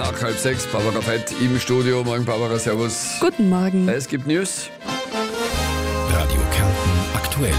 nach 5:30, Barbara Fett im Studio. Morgen, Barbara, servus. Guten Morgen. Es gibt News. Radio Kärnten aktuell.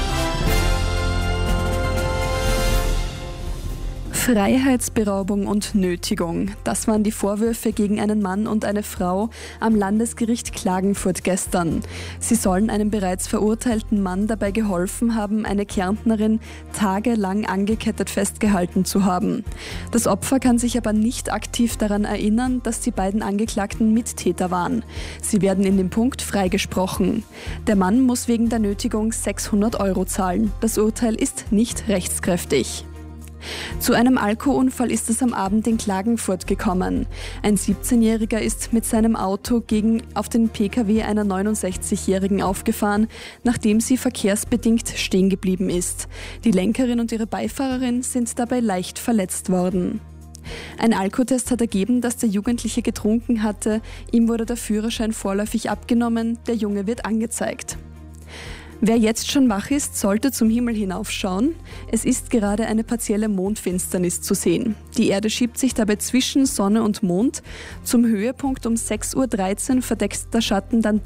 Freiheitsberaubung und Nötigung. Das waren die Vorwürfe gegen einen Mann und eine Frau am Landesgericht Klagenfurt gestern. Sie sollen einem bereits verurteilten Mann dabei geholfen haben, eine Kärntnerin tagelang angekettet festgehalten zu haben. Das Opfer kann sich aber nicht aktiv daran erinnern, dass die beiden Angeklagten Mittäter waren. Sie werden in dem Punkt freigesprochen. Der Mann muss wegen der Nötigung 600 € zahlen. Das Urteil ist nicht rechtskräftig. Zu einem Alkoholunfall ist es am Abend in Klagenfurt gekommen. Ein 17-Jähriger ist mit seinem Auto auf den Pkw einer 69-Jährigen aufgefahren, nachdem sie verkehrsbedingt stehen geblieben ist. Die Lenkerin und ihre Beifahrerin sind dabei leicht verletzt worden. Ein Alkotest hat ergeben, dass der Jugendliche getrunken hatte. Ihm wurde der Führerschein vorläufig abgenommen. Der Junge wird angezeigt. Wer jetzt schon wach ist, sollte zum Himmel hinaufschauen. Es ist gerade eine partielle Mondfinsternis zu sehen. Die Erde schiebt sich dabei zwischen Sonne und Mond. Zum Höhepunkt um 6:13 Uhr verdeckt der Schatten dann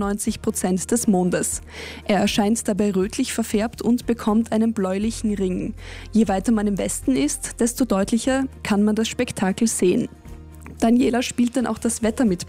93% des Mondes. Er erscheint dabei rötlich verfärbt und bekommt einen bläulichen Ring. Je weiter man im Westen ist, desto deutlicher kann man das Spektakel sehen. Daniela spielt dann auch das Wetter mit.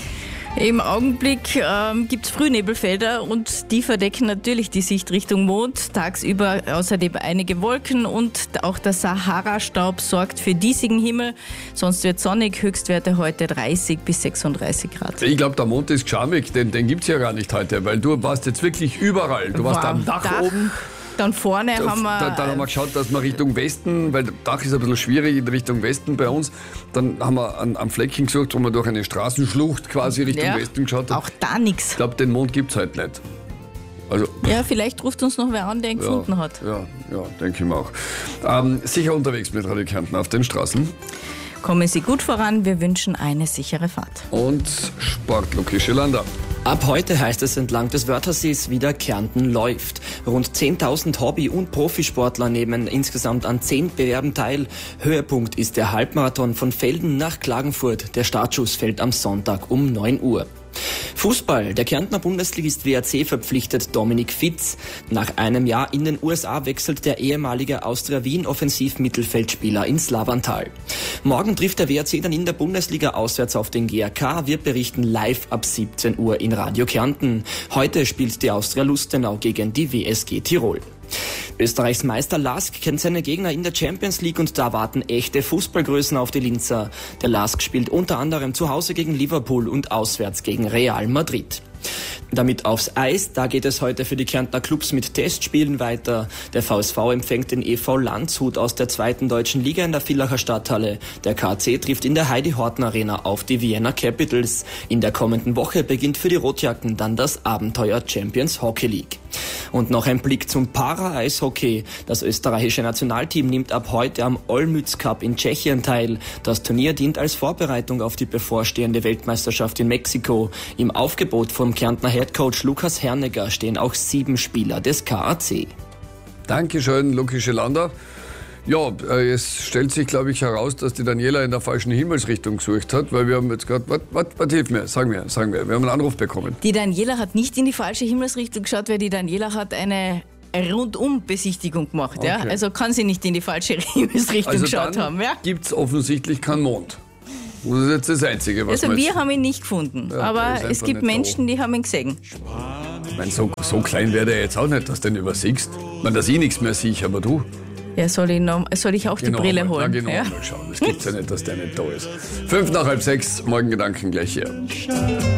Im Augenblick gibt es Frühnebelfelder und die verdecken natürlich die Sicht Richtung Mond. Tagsüber außerdem einige Wolken und auch der Sahara-Staub sorgt für diesigen Himmel. Sonst wird sonnig, Höchstwerte heute 30 bis 36 Grad. Ich glaube, der Mond ist schamig, den gibt es ja gar nicht heute, weil du warst jetzt wirklich überall. Du warst am Dach oben. Dann vorne haben wir... Dann haben wir geschaut, dass wir Richtung Westen, weil das Dach ist ein bisschen schwierig in Richtung Westen bei uns, dann haben wir am Fleckchen gesucht, wo wir durch eine Straßenschlucht quasi Richtung Westen geschaut haben. Auch da nichts. Ich glaube, den Mond gibt es heute nicht. Also, ja, vielleicht ruft uns noch wer an, der ihn gefunden hat. Ja, denke ich mir auch. Sicher unterwegs mit Radio Kärnten auf den Straßen. Kommen Sie gut voran, wir wünschen eine sichere Fahrt. Und Sport, Luki Schillander. Ab heute heißt es entlang des Wörthersees wieder Kärnten läuft. Rund 10.000 Hobby- und Profisportler nehmen insgesamt an 10 Bewerben teil. Höhepunkt ist der Halbmarathon von Velden nach Klagenfurt. Der Startschuss fällt am Sonntag um 9 Uhr. Fußball. Der Kärntner Bundesligist WRC verpflichtet Dominik Fitz. Nach einem Jahr in den USA wechselt der ehemalige Austria Wien Offensiv-Mittelfeldspieler ins Lavantal. Morgen trifft der WRC dann in der Bundesliga auswärts auf den GAK. Wir berichten live ab 17 Uhr in Radio Kärnten. Heute spielt die Austria Lustenau gegen die WSG Tirol. Österreichs Meister LASK kennt seine Gegner in der Champions League und da warten echte Fußballgrößen auf die Linzer. Der LASK spielt unter anderem zu Hause gegen Liverpool und auswärts gegen Real Madrid. Damit aufs Eis, da geht es heute für die Kärntner Clubs mit Testspielen weiter. Der VSV empfängt den EV Landshut aus der 2. deutschen Liga in der Villacher Stadthalle. Der KC trifft in der Heidi-Horten-Arena auf die Vienna Capitals. In der kommenden Woche beginnt für die Rotjacken dann das Abenteuer Champions Hockey League. Und noch ein Blick zum Para-Eishockey. Das österreichische Nationalteam nimmt ab heute am Olmütz Cup in Tschechien teil. Das Turnier dient als Vorbereitung auf die bevorstehende Weltmeisterschaft in Mexiko. Im Aufgebot vom Kärntner Headcoach Lukas Hernegger stehen auch 7 Spieler des KAC. Dankeschön, Luki Schillander. Ja, es stellt sich, glaube ich, heraus, dass die Daniela in der falschen Himmelsrichtung gesucht hat, weil wir haben jetzt gerade, was hilft mir, sagen wir, wir haben einen Anruf bekommen. Die Daniela hat nicht in die falsche Himmelsrichtung geschaut, weil die Daniela hat eine Rundum-Besichtigung gemacht. Okay. Ja? Also kann sie nicht in die falsche Himmelsrichtung geschaut haben. Ja? Gibt es offensichtlich keinen Mond. Das ist jetzt das Einzige, was wir haben ihn nicht gefunden, ja, aber es gibt Menschen, die haben ihn gesehen. Ich meine, so klein wäre der jetzt auch nicht, dass du den übersiehst. Ich meine, dass ich nichts mehr sehe, aber du. Ja, soll ich auch die Brille holen? Ja, mal schauen. Es gibt ja nicht, dass der nicht da ist. 5:05, morgen Gedanken gleich hier.